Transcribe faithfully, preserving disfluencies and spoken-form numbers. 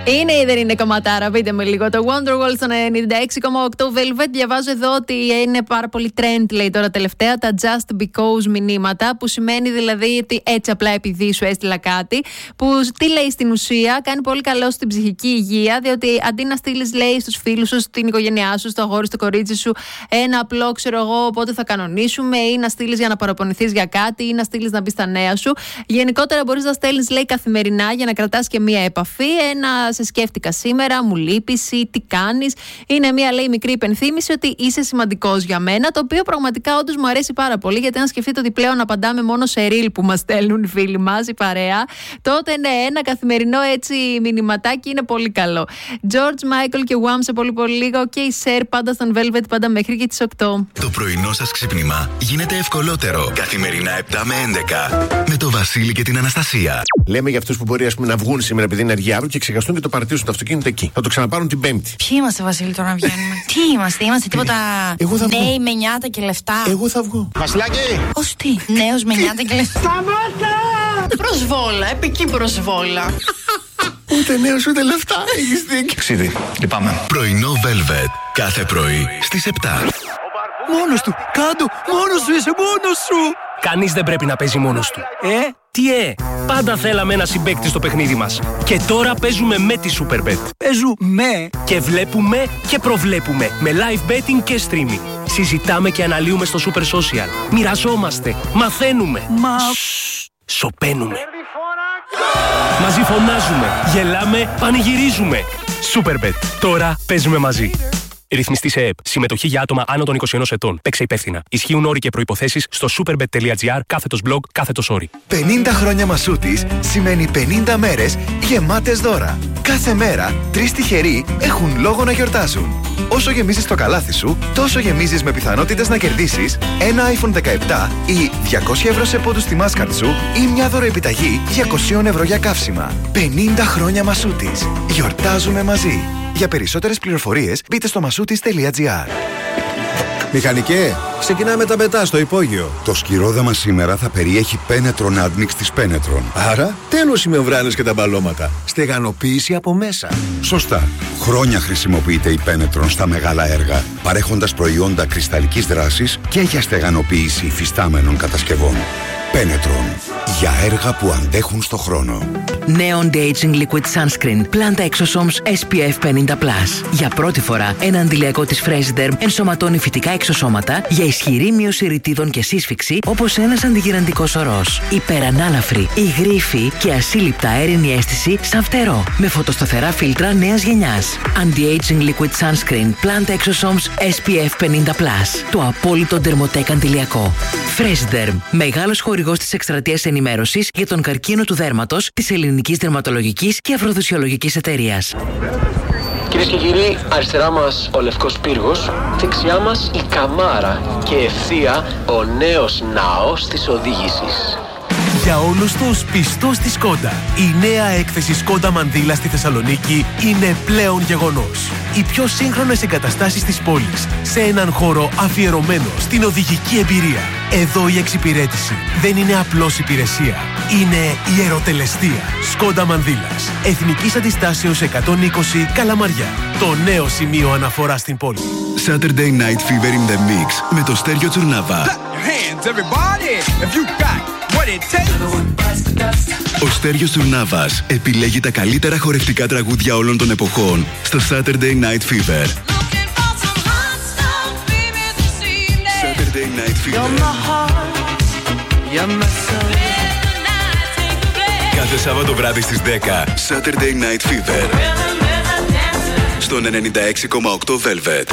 Είναι ή δεν είναι κομματάρα, πείτε με λίγο. Το Wonderwall στο ενενήντα έξι κόμμα οκτώ Velvet. Διαβάζω εδώ ότι είναι πάρα πολύ trend, λέει τώρα τελευταία, τα just because μηνύματα. Που σημαίνει δηλαδή ότι έτσι απλά επειδή σου έστειλα κάτι. Που τι λέει στην ουσία, κάνει πολύ καλό στην ψυχική υγεία. Διότι αντί να στείλει, λέει, στους φίλους σου, στην οικογένειά σου, στο αγόρι, στο κορίτσι σου, ένα απλό, ξέρω εγώ, πότε θα κανονίσουμε, ή να στείλει για να παραπονηθείς για κάτι, ή να στείλει να μπει στα νέα σου. Γενικότερα μπορεί να στέλνει, λέει, καθημερινά για να κρατάς και μία επαφή. Ένα σε σκέφτηκα σήμερα, μου λείπεις ή τι κάνεις. Είναι μία, λέει, μικρή υπενθύμηση ότι είσαι σημαντικός για μένα, το οποίο πραγματικά όντως μου αρέσει πάρα πολύ, γιατί αν σκεφτείτε ότι πλέον απαντάμε μόνο σε reel που μας στέλνουν οι φίλοι μας, η παρέα, τότε ναι, ένα καθημερινό έτσι μηνυματάκι είναι πολύ καλό. George Michael και Wham σε πολύ πολύ λίγο και η Cher πάντα στον Velvet, πάντα μέχρι και τις οκτώ. Το πρωινό σας ξύπνημα γίνεται ευκολότερο. Καθημερινά επτά με έντεκα με το Βασίλη και την Αναστασία. Λέμε για αυτούς που μπορεί, ας πούμε, να βγουν σήμερα επειδή είναι αργία αύριο και ξεχαστούν και το παρατήσουν το αυτοκίνητο εκεί. Θα το ξαναπάρουν την Πέμπτη. Ποιοι είμαστε, Βασίλη, τώρα να βγαίνουμε? Τι είμαστε, είμαστε τίποτα νέοι με νιάτα και λεφτά? Εγώ θα βγω. Βασιλάκι! Ως τι, νέος με νιάτα και λεφτά? Σταμάτα! Προσβόλα, επική προσβόλα. Ούτε νέος ούτε λεφτά, έχεις δίκιο. Ξίδι, λυπάμαι. Πρωινό Velvet. Κάθε πρωί στις επτά. Μόνος του, κάτω, μόνος σου, είσαι μόνος σου. Κανείς δεν πρέπει να παίζει μόνος του. Ε, τι ε, πάντα θέλαμε ένα συμπαίκτη στο παιχνίδι μας. Και τώρα παίζουμε με τη Superbet. Παίζουμε και βλέπουμε και προβλέπουμε με live betting και streaming. Συζητάμε και αναλύουμε στο Super Social. Μοιραζόμαστε, μαθαίνουμε. Μα... Σωπαίνουμε. Μαζί φωνάζουμε, γελάμε, πανηγυρίζουμε. Superbet. Τώρα παίζουμε μαζί. Ρυθμιστή σε ΕΕΠ. Συμμετοχή για άτομα άνω των είκοσι ενός ετών. Παίξε υπεύθυνα. Ισχύουν όροι και προϋποθέσεις στο superbet.gr κάθετος blog κάθετος όροι. πενήντα χρόνια Μασούτης σημαίνει πενήντα μέρες γεμάτες δώρα. Κάθε μέρα τρεις τυχεροί έχουν λόγο να γιορτάζουν. Όσο γεμίζεις το καλάθι σου, τόσο γεμίζεις με πιθανότητες να κερδίσεις ένα άιφον δεκαεπτά ή διακόσια ευρώ σε πόντους στη Mastercard σου ή μια δωροεπιταγή διακόσια ευρώ για καύσιμα. πενήντα χρόνια Μασούτης. Γιορτάζουμε μαζί. Για περισσότερες πληροφορίες μπείτε στο μασούτης τελεία τζι άρ. Μηχανικέ, ξεκινάμε τα πετά στο υπόγειο. Το σκυρόδαμα σήμερα θα περιέχει Penetron Admix της Penetron. Άρα, τέλος οι μεμβράνες και τα μπαλώματα. Στεγανοποίηση από μέσα. Σωστά. Χρόνια χρησιμοποιείται η Penetron στα μεγάλα έργα, παρέχοντας προϊόντα κρυσταλλικής δράσης και για στεγανοποίηση υφιστάμενων κατασκευών. Penetron. Για έργα που αντέχουν στο χρόνο. Νέο Anti-Aging Liquid Sunscreen Planta Exosomes ες πι εφ πενήντα πλας. Για πρώτη φορά, ένα αντιλιακό της Freshderm ενσωματώνει φυτικά εξωσώματα για ισχυρή μείωση ρητίδων και σύσφυξη, όπως ένας αντιγυραντικός ορός. Υπερανάλαφρη, υγρήφη και ασύλληπτα αέρινη αίσθηση σαν φτερό. Με φωτοσταθερά φίλτρα νέας γενιάς. Anti-Aging Liquid Sunscreen Planta Exosomes ες πι εφ πενήντα πλας. Το απόλυτο ντερμοτέκ αντιλιακό. Freshderm. Μεγάλος χορηγός της εκστρατείας ενημέρωσης για τον καρκίνο του δέρματος της Ελληνικής Δερματολογικής και Αφροδισιολογικής Εταιρείας. Κυρίες και κύριοι, αριστερά μας ο Λευκός Πύργος, δεξιά μας η Καμάρα και ευθεία ο νέος ναός της οδήγησης. Για όλους τους πιστός στη Σκόντα. Η νέα έκθεση Σκόντα Μανδύλα στη Θεσσαλονίκη είναι πλέον γεγονός. Οι πιο σύγχρονες εγκαταστάσεις της πόλης σε έναν χώρο αφιερωμένο στην οδηγική εμπειρία. Εδώ η εξυπηρέτηση δεν είναι απλώς υπηρεσία. Είναι ιεροτελεστία. Σκόντα Μανδύλας. Εθνικής Αντιστάσεως εκατόν είκοσι Καλαμαριά. Το νέο σημείο αναφορά στην πόλη. Saturday Night Fever in the Mix με το Στέργιο Τσουρναβά. Ο Στέργιος Τσουρνάβας επιλέγει τα καλύτερα χορευτικά τραγούδια όλων των εποχών στο Saturday Night Fever. Saturday Night Fever. Κάθε Σάββατο βράδυ στις δέκα. Saturday Night Fever. Στον ενενήντα έξι κόμμα οκτώ Velvet.